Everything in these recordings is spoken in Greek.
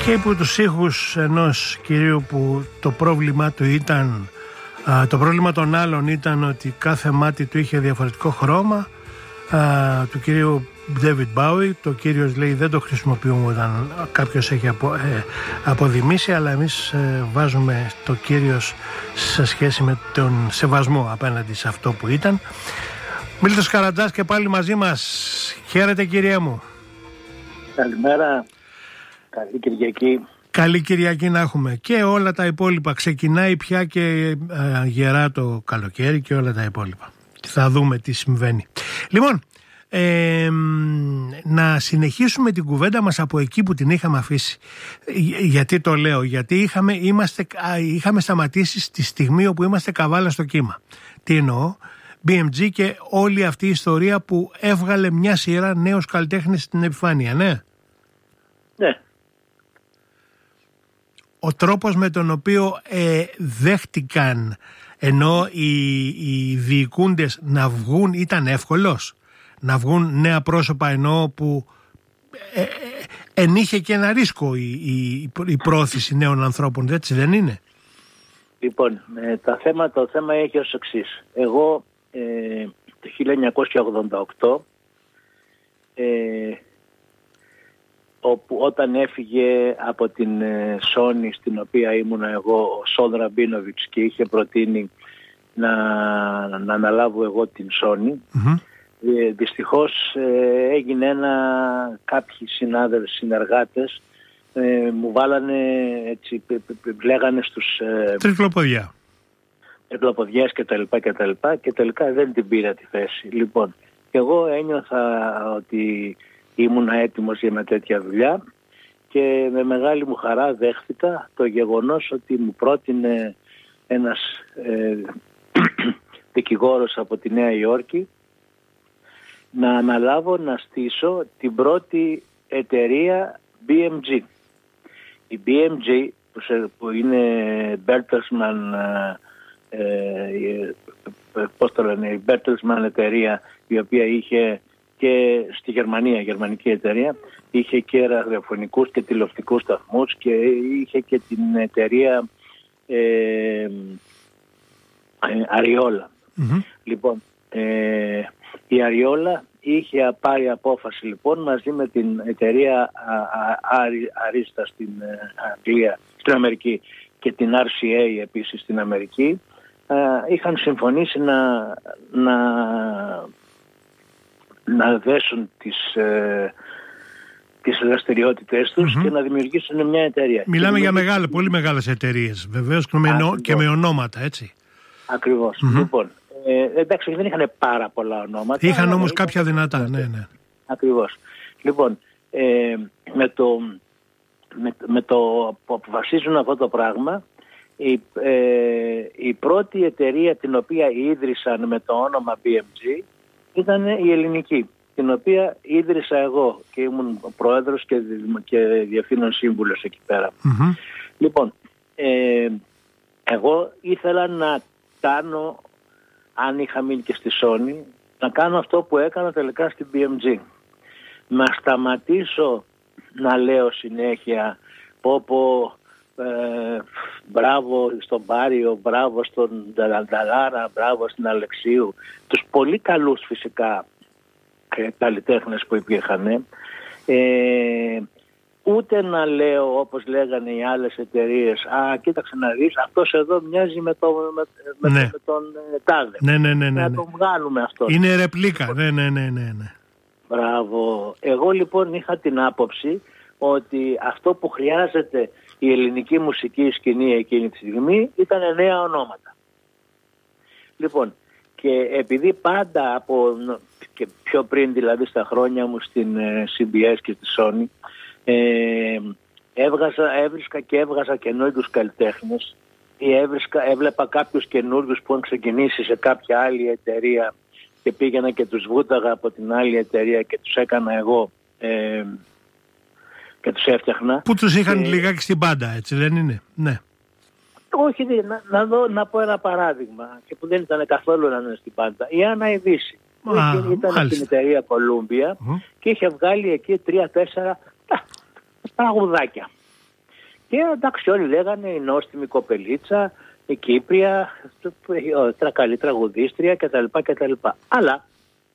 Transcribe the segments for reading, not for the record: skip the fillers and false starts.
και υπό τους ήχους ενός κυρίου που το πρόβλημα του ήταν, το πρόβλημα των άλλων ήταν ότι κάθε μάτι του είχε διαφορετικό χρώμα, του κυρίου David Bowie. Το κύριος λέει δεν το χρησιμοποιούμε όταν κάποιος έχει αποδημήσει, αλλά εμείς βάζουμε το κύριος σε σχέση με τον σεβασμό απέναντι σε αυτό που ήταν. Μίλτος Καρατζάς και πάλι μαζί μας. Χαίρετε κυρία μου. Καλημέρα. Καλή Κυριακή. Καλή Κυριακή να έχουμε. Και όλα τα υπόλοιπα. Ξεκινάει πια και γερά το καλοκαίρι και όλα τα υπόλοιπα. Θα δούμε τι συμβαίνει. Λοιπόν, να συνεχίσουμε την κουβέντα μας από εκεί που την είχαμε αφήσει. Γιατί το λέω? Γιατί είχαμε σταματήσει στη στιγμή όπου είμαστε καβάλα στο κύμα. Τι εννοώ? BMG και όλη αυτή η ιστορία που έβγαλε μια σειρά νέους καλλιτέχνες στην επιφάνεια, ναι. Ναι. Ο τρόπος με τον οποίο δέχτηκαν, ενώ οι διοικούντες να βγουν, ήταν εύκολος? Να βγουν νέα πρόσωπα, ενώ που ενείχε και ένα ρίσκο η πρόθεση νέων ανθρώπων, έτσι δεν είναι? Λοιπόν, το θέμα έχει ως εξής. Εγώ το 1988 όταν έφυγε από την Sony στην οποία ήμουν εγώ ο Σον Ραμπίνοβιτς και είχε προτείνει να αναλάβω εγώ την Sony, δυστυχώς έγινε κάποιοι συνεργάτες μου βάλανε έτσι, λέγανε στους τρικλοποδιές και τελικά δεν την πήρα τη θέση. Λοιπόν, και εγώ ένιωθα ότι ήμουν έτοιμος για μια τέτοια δουλειά και με μεγάλη μου χαρά δέχτηκα το γεγονός ότι μου πρότεινε ένας δικηγόρος από τη Νέα Υόρκη να αναλάβω να στήσω την πρώτη εταιρεία BMG. Η BMG που είναι Bertelsmann, η Bertelsmann εταιρεία, η οποία είχε και στη Γερμανία, γερμανική εταιρεία, είχε και ραδιοφωνικούς και τηλεοπτικούς σταθμούς και είχε και την εταιρεία Αριόλα. Λοιπόν, η Αριόλα είχε πάρει απόφαση λοιπόν μαζί με την εταιρεία Αρίστα στην Αγγλία, στην Αμερική, και την RCA επίσης στην Αμερική, είχαν συμφωνήσει να δέσουν τις δραστηριότητες τους και να δημιουργήσουν μια εταιρεία. Μιλάμε για πολύ μεγάλες εταιρείες, βεβαίως, και με ονόματα, έτσι. Ακριβώς. Λοιπόν, εντάξει, δεν είχαν πάρα πολλά ονόματα. Είχαν όμως κάποια δυνατά, ναι. Ακριβώς. Λοιπόν, με το που αποφασίζουν αυτό το πράγμα, η πρώτη εταιρεία την οποία ίδρυσαν με το όνομα BMG ήταν η ελληνική, την οποία ίδρυσα εγώ και ήμουν πρόεδρος και διευθύνων σύμβουλος εκεί πέρα. Λοιπόν, εγώ ήθελα να κάνω, αν είχα μείνει και στη Sony, να κάνω αυτό που έκανα τελικά στην BMG. Να σταματήσω να λέω συνέχεια μπράβο στον Πάριο, μπράβο στον Νταλάρα, μπράβο στην Αλεξίου, τους πολύ καλούς φυσικά καλλιτέχνες που υπήρχαν, ούτε να λέω όπως λέγανε οι άλλες εταιρείες, κοίταξε να δεις, αυτός εδώ μοιάζει με τον τάδε, να τον βγάλουμε αυτό. Είναι ρεπλίκα, ναι. Μπράβο. Εγώ λοιπόν είχα την άποψη ότι αυτό που χρειάζεται η ελληνική μουσική σκηνή εκείνη τη στιγμή ήταν νέα ονόματα. Λοιπόν, και επειδή πάντα και πιο πριν δηλαδή στα χρόνια μου στην CBS και στη Sony, έβγαζα καινούριους καλλιτέχνες ή έβλεπα κάποιους καινούριους που έχουν ξεκινήσει σε κάποια άλλη εταιρεία και πήγαινα και τους βούταγα από την άλλη εταιρεία και τους έκανα εγώ και τους έφτιαχνα. Που τους είχαν λιγάκι στην πάντα, έτσι δεν είναι? Ναι. Όχι, να πω ένα παράδειγμα και που δεν ήταν καθόλου να είναι στην πάντα. Η Άννα Ειδήση ήταν στην εταιρεία Κολούμπια και είχε βγάλει εκεί 3-4 τραγουδάκια. Και εντάξει, όλοι λέγανε η νόστιμη κοπελίτσα, η Κύπρια, καλή τραγουδίστρια κτλ. Αλλά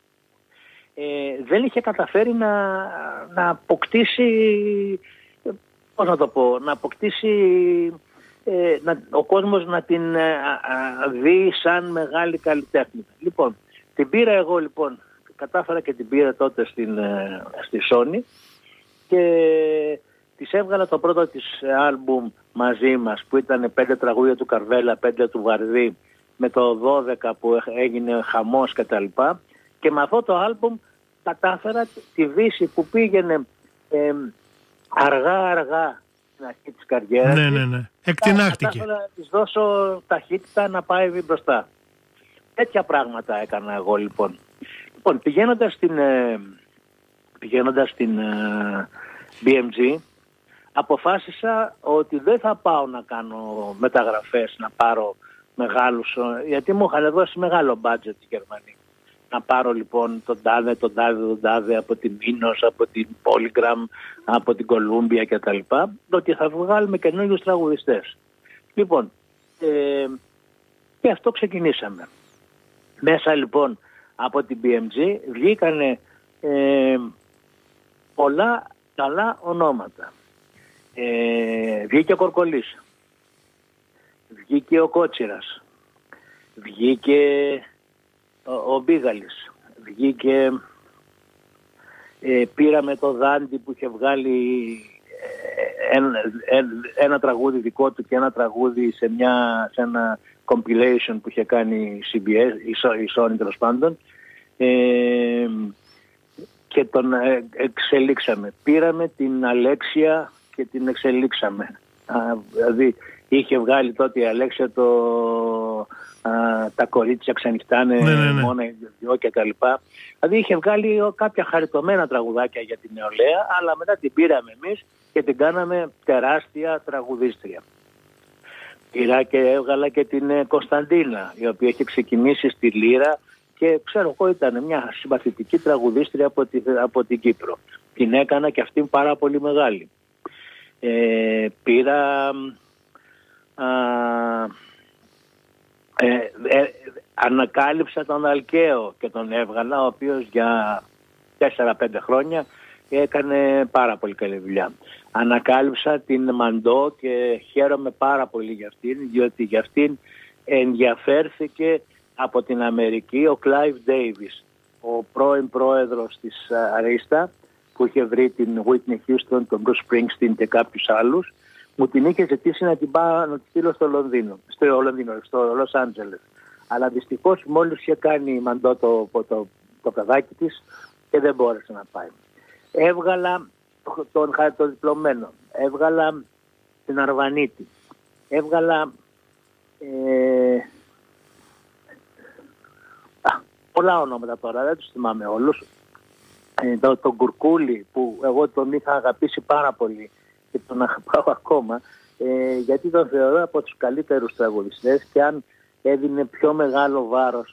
δεν είχε καταφέρει να αποκτήσει, πώς να το πω, να αποκτήσει, ο κόσμος να την δει σαν μεγάλη καλλιτέχνη. Λοιπόν, την πήρα εγώ, λοιπόν, κατάφερα και την πήρα τότε στη Sony και της έβγαλα το πρώτο της άλμπουμ μαζί μας, που ήταν 5 τραγούδια του Καρβέλα, 5 του Βαρδί, με το 12 που έγινε χαμός κτλ. Και με αυτό το άλμπουμ κατάφερα τη Δύση που πήγαινε αργά στην αρχή της καριέρας. Ναι. Εκτινάχτηκε. Κατάφερα να της δώσω ταχύτητα να πάει μπροστά. Τέτοια πράγματα έκανα εγώ, λοιπόν. Λοιπόν, πηγαίνοντας στην BMG, αποφάσισα ότι δεν θα πάω να κάνω μεταγραφές, να πάρω μεγάλους, γιατί μου είχαν δώσει μεγάλο budget οι Γερμανοί. Να πάρω λοιπόν τον τάδε από την Μίνος, από την Polygram, από την Columbia κτλ. Ότι θα βγάλουμε καινούριους τραγουδιστές. Λοιπόν, και αυτό ξεκινήσαμε. Μέσα λοιπόν από την BMG βγήκανε πολλά καλά ονόματα. Βγήκε ο Κορκολής, βγήκε ο Κότσιρας, βγήκε ο Μπίγαλης, βγήκε, πήραμε το Δάντι που είχε βγάλει ένα τραγούδι δικό του και ένα τραγούδι σε ένα compilation που είχε κάνει η CBS, η Sony τέλος πάντων, και τον εξελίξαμε. Πήραμε την Αλέξια και την εξελίξαμε. Δηλαδή είχε βγάλει τότε η Αλέξια τα κορίτσια ξενυχτάνε, μόνο δυο και τα λοιπά. Δηλαδή είχε βγάλει κάποια χαριτωμένα τραγουδάκια για την νεολαία, αλλά μετά την πήραμε εμείς και την κάναμε τεράστια τραγουδίστρια. Πήρα και έβγαλα και την Κωνσταντίνα, η οποία είχε ξεκινήσει στη Λύρα και ξέρω εγώ ήταν μια συμπαθητική τραγουδίστρια από την Κύπρο. Την έκανα και αυτήν πάρα πολύ μεγάλη. Πήρα... ανακάλυψα τον Αλκαίο και τον έβγαλα, ο οποίος για 4-5 χρόνια έκανε πάρα πολύ καλή δουλειά. Ανακάλυψα την Μαντό και χαίρομαι πάρα πολύ για αυτήν, διότι για αυτήν ενδιαφέρθηκε από την Αμερική ο Clive Davis, ο πρώην πρόεδρος της Αρίστα, που είχε βρει την Whitney Houston, τον Bruce Springsteen και κάποιους άλλους. Μου την είχε ζητήσει να την στείλω στο Λος Άντζελες. Αλλά δυστυχώς μόλις είχε κάνει η Μαντό το παιδάκι της και δεν μπόρεσε να πάει. Έβγαλα το διπλωμένο, έβγαλα την Αρβανίτη, έβγαλα πολλά ονόματα τώρα, δεν τους θυμάμαι όλους. Τον Κουρκούλη που εγώ τον είχα αγαπήσει πάρα πολύ και τον αγαπάω ακόμα, γιατί τον θεωρώ από τους καλύτερους τραγουδιστές, και αν έδινε πιο μεγάλο βάρος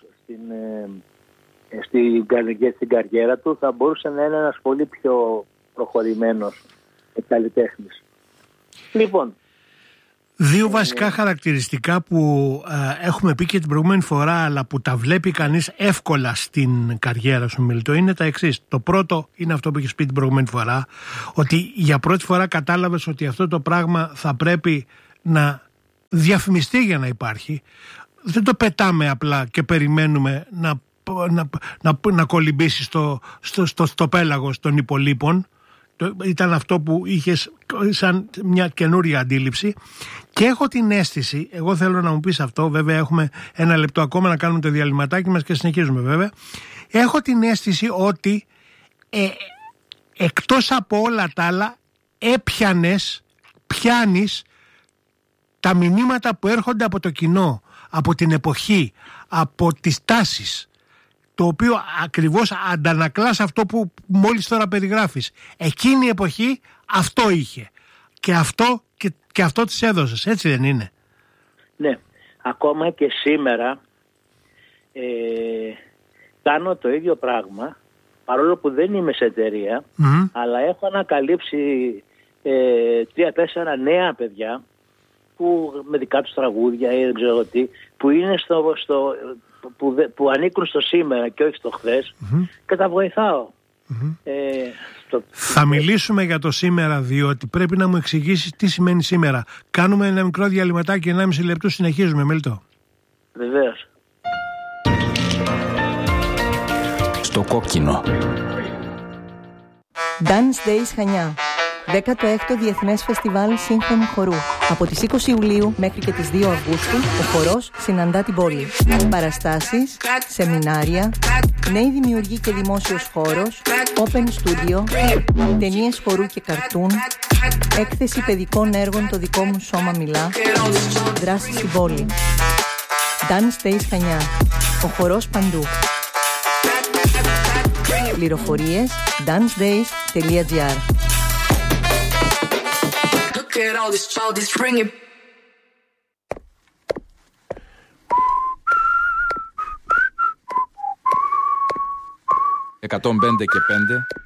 στην καριέρα του θα μπορούσε να είναι ένας πολύ πιο προχωρημένος καλλιτέχνης. Λοιπόν, δύο βασικά χαρακτηριστικά που έχουμε πει και την προηγούμενη φορά, αλλά που τα βλέπει κανείς εύκολα στην καριέρα σου, Μίλτο, είναι τα εξής. Το πρώτο είναι αυτό που έχεις πει την προηγούμενη φορά, ότι για πρώτη φορά κατάλαβες ότι αυτό το πράγμα θα πρέπει να διαφημιστεί για να υπάρχει. Δεν το πετάμε απλά και περιμένουμε να κολυμπήσει στο πέλαγος των υπολείπων. Ήταν αυτό που είχες σαν μια καινούρια αντίληψη, και έχω την αίσθηση, εγώ θέλω να μου πεις αυτό, βέβαια έχουμε 1 λεπτό ακόμα να κάνουμε το διαλυματάκι μας και συνεχίζουμε βέβαια, έχω την αίσθηση ότι εκτός από όλα τα άλλα πιάνεις τα μηνύματα που έρχονται από το κοινό, από την εποχή, από τις τάσεις, το οποίο ακριβώς αντανακλάς αυτό που μόλις τώρα περιγράφεις. Εκείνη η εποχή αυτό είχε και αυτό της έδωσες, έτσι δεν είναι? Ναι, ακόμα και σήμερα κάνω το ίδιο πράγμα, παρόλο που δεν είμαι σε εταιρεία, αλλά έχω ανακαλύψει 3-4 νέα παιδιά που με δικά τους τραγούδια ή δεν ξέρω τι, που είναι που ανήκουν στο σήμερα και όχι στο χθες, και τα βοηθάω. Θα μιλήσουμε για το σήμερα, διότι πρέπει να μου εξηγήσεις τι σημαίνει σήμερα. Κάνουμε ένα μικρό διαλυματάκι, 1,5 λεπτό, συνεχίζουμε. Μέλτο. Βεβαίως. Στο κόκκινο. Dance Days Χανιά. 16ο Διεθνές Φεστιβάλ Σύγχρονου Χορού. Από τις 20 Ιουλίου μέχρι και τις 2 Αυγούστου, ο χορός συναντά την πόλη. Παραστάσεις, σεμινάρια, νέοι δημιουργοί και δημόσιος χώρος, open studio, ταινίες χορού και καρτούν, έκθεση παιδικών έργων «Το δικό μου σώμα μιλά», δράσεις στην πόλη. Dance Days Χανιά. Ο χορός παντού. Πληροφορίες dancedays.gr. Get all this ringing. 105 και 5